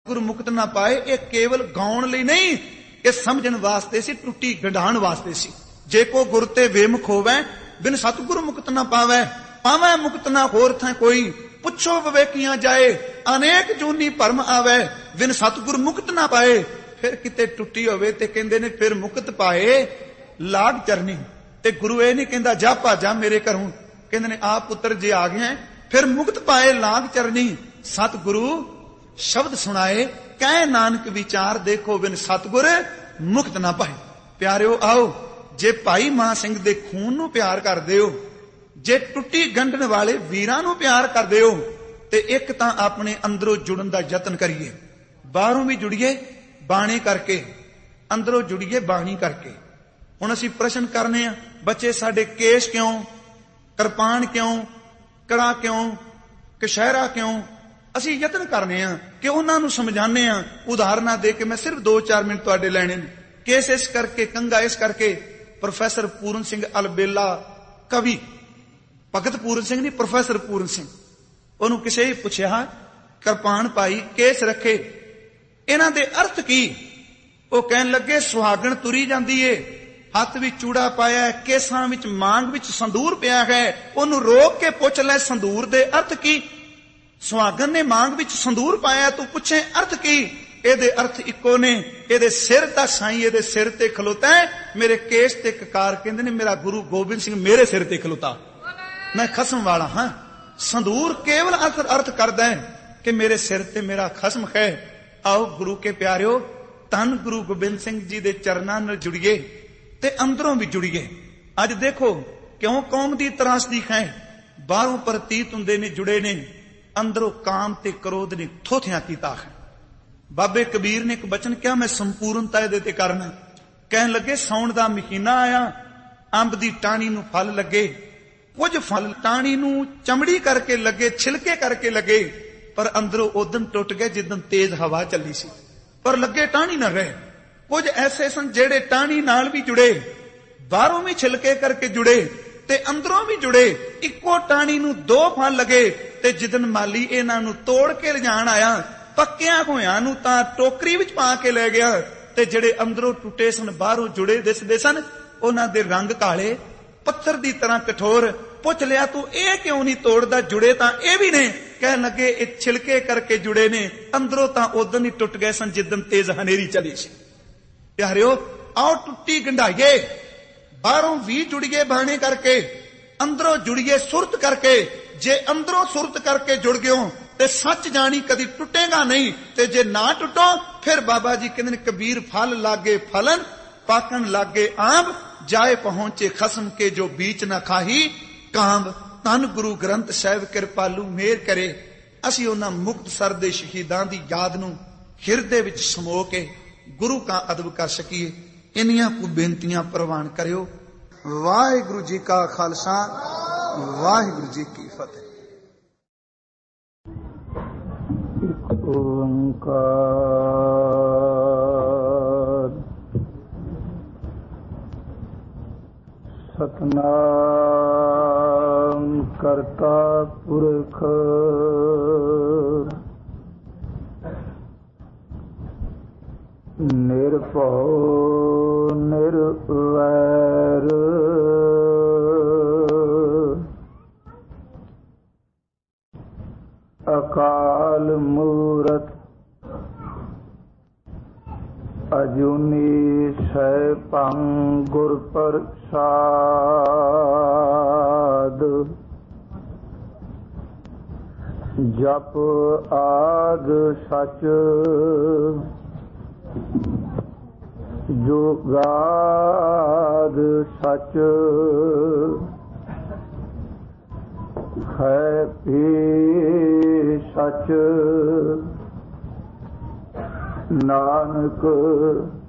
गुरु मुक्त ना पाए, ये केवल गाउण लई नहीं, ये समझण वास्ते सी, टुट्टी गंढाण वास्ते सी। जे को गुर ते बेमुख होवै, बिन सतगुरु मुक्त ना पावै, पावै मुक्त ना होर थां कोई। पुछो विवेकियां जाए, अनेक जूनी भरम आवे, बिन सतगुरु मुक्त ना पाए। फिर किते टुट्टी होवे ते कहंदे ने फिर मुक्त पाए लाग चरनी। ते गुरु ये नहीं कहंदा जा भाजा मेरे घरों, कहंदे ने आप पुत्र जे आ गए फिर मुक्त पाए लाग चरनी। सतगुरु शब्द सुनाए, कह नानक विचार, देखो बिन सतगुर मुक्त ना पाए। प्यारिओ आओ, जे भाई मान सिंह दे खून नूं प्यार करदे हो, जे टुट्टी गंढण वाले वीरां नूं प्यार करदे हो, ते एक तां अपने अंदरों जुड़न दा यतन करिए। बाहरों भी जुड़िए बाणी करके, अंदरों जुड़िए बाणी करके। हुण असीं प्रश्न करने आ, बच्चे साडे केश क्यों, किरपान क्यों, कड़ा क्यों, कशहरा क्यों? असीं यतन करने आ कि उन्हां नूं समझाने आ। उदाहरणां दे के मैं सिर्फ 2-4 मिनट तुहाडे लैणे ने। केस इस करके, कंघा इस करके। प्रोफैसर पूਰਨ सिंह अलबेला कवि, भगत पूਰਨ सिंह नहीं, प्रोफैसर पूਰਨ सिंह, ਉਹਨੂੰ ਕਿਸੇ ਹੀ ਪੁੱਛਿਆ ਕਿਰਪਾਨ ਪਾਈ, ਕੇਸ ਰੱਖੇ, ਇਹਨਾਂ ਦੇ ਅਰਥ ਕੀ? ਉਹ ਕਹਿਣ ਲੱਗੇ ਸੁਹਾਗਣ ਤੁਰੀ ਜਾਂਦੀ ਏ, ਹੱਥ ਵਿੱਚ ਚੂੜਾ ਪਾਇਆ ਹੈ, ਕੇਸਾਂ ਵਿੱਚ ਮਾਂਗ ਵਿੱਚ ਸੰਦੂਰ ਪਿਆ ਹੈ, ਉਹਨੂੰ ਰੋਕ ਕੇ ਪੁੱਛ ਲੈ ਸੰਦੂਰ ਦੇ ਅਰਥ ਕੀ? ਸੁਹਾਗਣ ਨੇ ਮਾਂਗ ਵਿੱਚ ਸੰਦੂਰ ਪਾਇਆ, ਤੂੰ ਪੁੱਛੇ ਅਰਥ ਕੀ? ਇਹਦੇ ਅਰਥ ਇੱਕੋ ਨੇ, ਇਹਦੇ ਸਿਰ ਦਾ ਸਾਈਂ ਇਹਦੇ ਸਿਰ ਤੇ ਖਲੋਤਾ ਹੈ, ਮੇਰੇ ਕੇਸ ਤੇ ਕਕਾਰ। ਕਹਿੰਦੇ ਨੇ ਮੇਰਾ ਗੁਰੂ ਗੋਬਿੰਦ ਸਿੰਘ ਮੇਰੇ ਸਿਰ ਤੇ ਖਲੋਤਾ, ਮੈਂ ਖਸਮ ਵਾਲਾ ਹਾਂ। ਸੰਦੂਰ ਕੇਵਲ ਅਰਥ ਕਰਦਾ ਹੈ ਕਿ ਮੇਰੇ ਸਿਰ ਤੇ ਮੇਰਾ ਖਸਮ ਹੈ। ਆਓ ਗੁਰੂ ਕੇ ਪਿਆਰਿਓ, ਧੰਨ ਗੁਰੂ ਗੋਬਿੰਦ ਸਿੰਘ ਜੀ ਦੇ ਚਰਨਾਂ ਨਾਲ ਜੁੜੀਏ ਤੇ ਅੰਦਰੋਂ ਵੀ ਜੁੜੀਏ। ਅੱਜ ਦੇਖੋ ਕਿਉਂ ਕੌਮ ਦੀ ਤਰਾਸਦੀ ਹੈ, ਬਾਹਰੋਂ ਪ੍ਰਤੀਤ ਹੁੰਦੇ ਨੇ ਜੁੜੇ ਨੇ, ਅੰਦਰੋਂ ਕਾਮ ਤੇ ਕ੍ਰੋਧ ਨੇ ਥੋਥਿਆਂ ਕੀਤਾ ਹੈ। ਬਾਬੇ ਕਬੀਰ ਨੇ ਇੱਕ ਬਚਨ ਕਿਹਾ, ਮੈਂ ਸੰਪੂਰਨਤਾ ਇਹਦੇ ਤੇ ਕਰਨਾ। ਕਹਿਣ ਲੱਗੇ ਸਾਉਣ ਦਾ ਮਹੀਨਾ ਆਇਆ, ਅੰਬ ਦੀ ਟਾਹਣੀ ਨੂੰ ਫਲ ਲੱਗੇ, ਕੁਝ ਫਲ ਟਾਹਣੀ ਨੂੰ ਚਮੜੀ ਕਰਕੇ ਲੱਗੇ, ਛਿਲਕੇ ਕਰਕੇ ਲੱਗੇ, ਪਰ ਅੰਦਰੋਂ ਉਦਮ ਟੁੱਟ ਗਏ ਜਿੱਦਣ ਤੇਜ਼ ਹਵਾ ਚੱਲੀ ਸੀ, ਪਰ ਲੱਗੇ ਟਾਹਣੀ ਨਾ ਰਹੇ। ਕੁਝ ਐਸੇ ਸਨ ਜਿਹੜੇ ਟਾਹਣੀ ਨਾਲ ਵੀ ਜੁੜੇ, ਬਾਹਰੋਂ ਵੀ ਛਿਲਕੇ ਕਰਕੇ ਜੁੜੇ ਤੇ ਅੰਦਰੋਂ ਵੀ ਜੁੜੇ। ਇੱਕੋ ਟਾਹਣੀ ਨੂੰ 2 ਫਲ ਲੱਗੇ ਤੇ ਜਿੱਦਣ ਮਾਲੀ ਇਹਨਾਂ ਨੂੰ ਤੋੜ ਕੇ ਲਿਜਾਣ ਆਇਆ, ਪੱਕਿਆਂ ਹੋਇਆਂ ਨੂੰ ਤਾਂ ਟੋਕਰੀ ਵਿੱਚ ਪਾ ਕੇ ਲੈ ਗਿਆ, ਤੇ ਜਿਹੜੇ ਅੰਦਰੋਂ ਟੁੱਟੇ ਸਨ ਬਾਹਰੋਂ ਜੁੜੇ ਦਿਸਦੇ ਸਨ, ਉਹਨਾਂ ਦੇ ਰੰਗ ਕਾਲੇ, ਪੱਥਰ ਦੀ ਤਰ੍ਹਾਂ ਕਠੋਰ। ਪੁੱਛ ਲਿਆ ਤੂੰ ਇਹ ਕਿਉਂ ਨਹੀਂ ਤੋੜਦਾ? ਜੁੜੇ ਤਾਂ ਇਹ ਵੀ ਨੇ। ਕਹਿਣ ਲੱਗੇ ਇਹ ਛਿਲਕੇ ਕਰਕੇ ਜੁੜੇ ਨੇ, ਅੰਦਰੋਂ ਤਾਂ ਉਦੋਂ ਹੀ ਟੁੱਟ ਗਏ ਸਨ ਜਿੱਦਣ ਤੇਜ਼ ਹਨੇਰੀ ਚਲੀ ਸੀ। ਪਿਆਰਿਓ ਆਓ ਟੁੱਟੀ ਗੰਢਾਈਏ, ਬਾਹਰੋਂ ਵੀ ਜੁੜੀਏ ਬਾਣੇ ਕਰਕੇ, ਅੰਦਰੋਂ ਜੁੜੀਏ ਸੁਰਤ ਕਰਕੇ। ਜੇ ਅੰਦਰੋਂ ਸੁਰਤ ਕਰਕੇ ਜੁੜ ਗਿਓ ਤੇ ਸੱਚ ਜਾਣੀ ਕਦੀ ਟੁੱਟੇਗਾ ਨਹੀਂ, ਤੇ ਜੇ ਨਾ ਟੁੱਟੋ ਫਿਰ ਬਾਬਾ ਜੀ ਕਹਿੰਦੇ ਨੇ ਕਬੀਰ ਫਲ ਲਾਗੇ ਫਲਨ, ਪਾਕਣ ਲਾਗੇ ਆਂਬ, ਜਾਏ ਪਹੁੰਚੇ ਖਸਮ ਕੇ ਜੋ ਬੀਚ ਨਾ ਖਾਹੀ ਕਾਂਬ। ਧੰਨ ਗੁਰੂ ਗ੍ਰੰਥ ਸਾਹਿਬ ਕਿਰਪਾਲੂ ਮਿਹਰ ਕਰੇ, ਅਸੀਂ ਉਹਨਾਂ ਮੁਕਤਸਰ ਦੇ ਸ਼ਹੀਦਾਂ ਦੀ ਯਾਦ ਨੂੰ ਹਿਰਦੇ ਵਿੱਚ ਸਮੋ ਕੇ ਗੁਰੂ ਕਾ ਅਦਬ ਕਰ ਸਕੀਏ। ਇੰਨੀਆਂ ਕੁ ਬੇਨਤੀਆਂ ਪ੍ਰਵਾਨ ਕਰਿਓ। ਵਾਹਿਗੁਰੂ ਜੀ ਕਾ ਖਾਲਸਾ, ਵਾਹਿਗੁਰੂ ਜੀ ਕੀ ਫਤਿਹ। ਓੰਕਾਰ ਸਤਨਾਮ ਕਰਤਾ ਪੁਰਖ ਨਿਰਭਉ ਨਿਰਵੈਰ ਅਕਾਲ ਮੂਰਤ ਅਜੂਨੀ ਸੈਭੰ ਗੁਰ ਪ੍ਰਸਾਦ। ਜਪ ਆਦ ਸਚ ਜੁਗਾਦ ਸਚ ਹੈ ਭੀ ਸਚ ਨਾਨਕ